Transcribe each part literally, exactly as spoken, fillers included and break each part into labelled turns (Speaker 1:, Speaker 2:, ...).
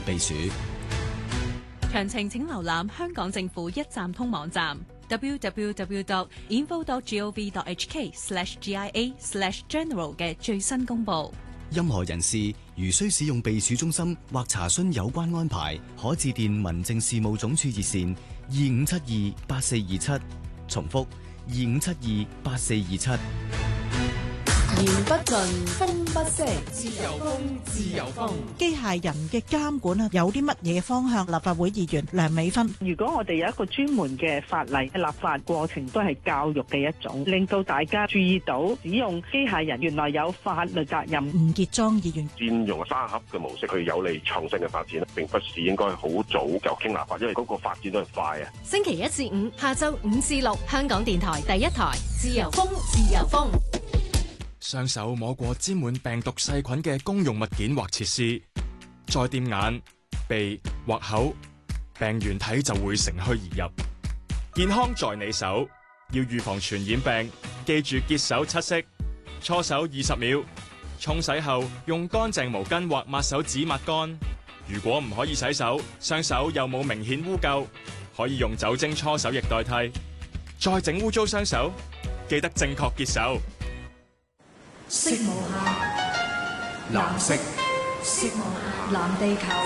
Speaker 1: 避暑。
Speaker 2: 詳情請瀏覽香港政府一站通網站 double-u double-u double-u dot info dot gov dot h k slash G I A slash general 嘅最新公佈。
Speaker 1: 任何人士如需使用避暑中心或查詢有關安排，可致電民政事務總署熱線二五七二八四二七，重複二五七二八四二七。
Speaker 3: 言不盡，風不息，自由風，自由風。
Speaker 4: 機械人嘅監管啊，有啲乜嘢方向？立法會議員梁美芬，
Speaker 5: 如果我哋有一個專門嘅法例，立法過程都係教育嘅一種，令到大家注意到使用機械人原來有法律責任。
Speaker 4: 吳傑莊議員，
Speaker 6: 佔用沙盒嘅模式去有利創新嘅發展，並不是應該好早就傾立法，因為嗰個發展都係快啊。
Speaker 3: 星期一至五下晝五至六，香港電台第一台，自由風，自由風。
Speaker 7: 雙手摸過沾滿病毒細菌嘅公用物件或設施，再掂眼、鼻或口，病原體就會乘虛而入。健康在你手，要預防傳染病，記住潔手七式，搓手二十秒，沖洗後用乾淨毛巾或抹手紙抹乾。如果唔可以洗手，雙手又冇明顯污垢，可以用酒精搓手液代替。再整污糟雙手，記得正確潔手。
Speaker 3: 色無限，
Speaker 8: 藍色，
Speaker 3: 色無限，藍地球。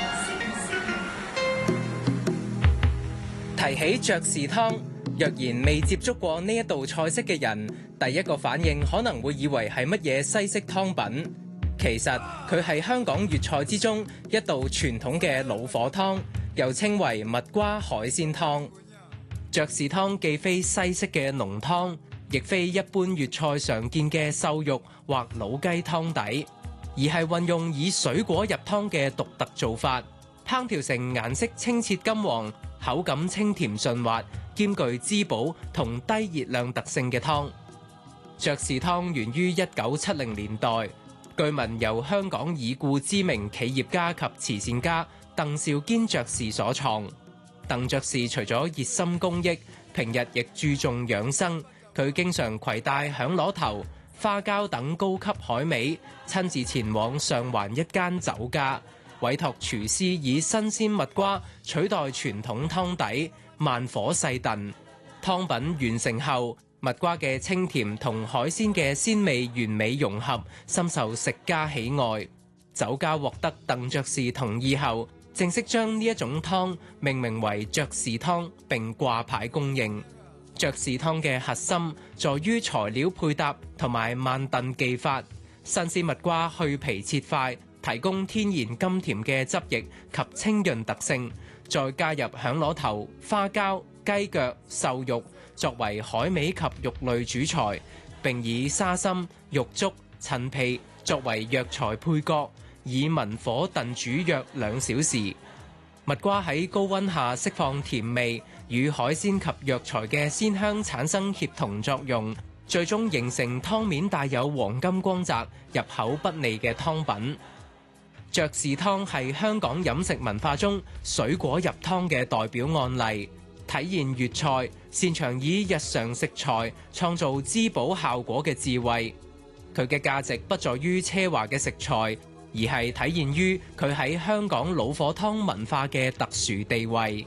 Speaker 9: 提起爵士湯，若然未接觸過呢一道菜式嘅人，第一個反應可能會以為係乜嘢西式湯品。其實佢係香港粵菜之中一道傳統嘅老火湯，又稱為蜜瓜海鮮湯。爵士湯既非西式嘅濃湯，亦非一般粵菜常見嘅瘦肉或老雞湯底，而係運用以水果入湯嘅獨特做法，烹調成顏色清澈金黃、口感清甜順滑、兼具滋補同低熱量特性嘅湯。爵士湯源於一九七零年代，據聞由香港已故知名企業家及慈善家鄧肇堅爵士所創。鄧爵士除咗熱心公益，平日亦注重養生。佢經常攜帶響螺頭、花膠等高級海味，親自前往上環一間酒家，委託廚師以新鮮蜜瓜取代傳統湯底，慢火細燉。湯品完成後，蜜瓜嘅清甜同海鮮嘅鮮味完美融合，深受食家喜愛。酒家獲得鄧爵士同意後，正式將呢一種湯命名為爵士湯，並掛牌供應。爵士湯嘅核心在於材料配搭同埋慢燉技法，新鮮蜜瓜去皮切塊，提供天然甘甜嘅汁液及清潤特性，再加入響螺頭、花膠、雞腳、瘦肉作為海味及肉類主材，並以沙參、玉竹、陳皮作為藥材配角，以文火燉煮約兩小時。蜜瓜喺高溫下釋放甜味，與海鮮及藥材嘅鮮香產生協同作用，最終形成湯面帶有黃金光澤、入口不膩嘅湯品。爵士湯係香港飲食文化中水果入湯嘅代表案例，體現粵菜擅長以日常食材創造滋補效果嘅智慧。佢嘅價值不在於奢華嘅食材，而係體現於佢喺香港老火湯文化嘅特殊地位。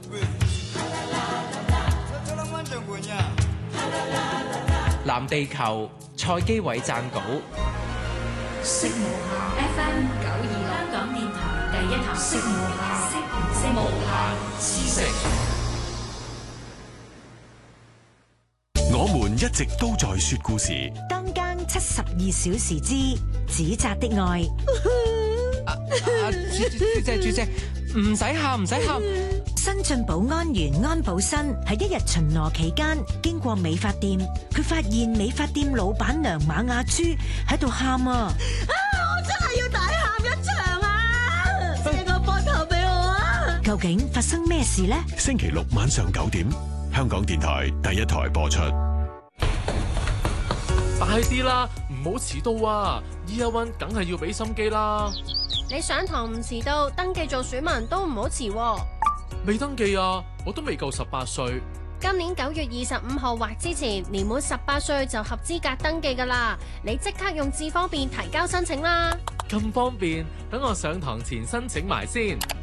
Speaker 9: 藍地球蔡基偉撰稿。
Speaker 3: 色無限 F M 九二六香港電台第一台，色無限，色無限知識。
Speaker 8: 我們一直都在說故事。
Speaker 10: 當更七十二小時之指責的愛。
Speaker 9: 啊啊！朱朱姐，朱姐，唔使喊，唔使喊。
Speaker 10: 新晉保安員安保新喺一日巡邏期間，經過美髮店，佢發現美髮店老闆娘馬雅珠喺度喊啊！
Speaker 11: 啊！我真係要大喊一場啊！借個膊頭俾我啊！
Speaker 10: 究竟發生咩事呢？
Speaker 8: 星期六晚上九點，香港電台第一台播出。
Speaker 12: 快啲啦，唔好遲到啊 ！Year One 梗係要俾心機啦。
Speaker 13: 你上堂唔遲到，登記做選民都唔好遲。
Speaker 12: 未登記啊，我都未夠十八歲。
Speaker 13: 今年九月二十五號或之前，年滿十八歲就合資格登記噶啦。你即刻用智方便提交申請啦。
Speaker 12: 咁方便，等我上堂前申請埋先。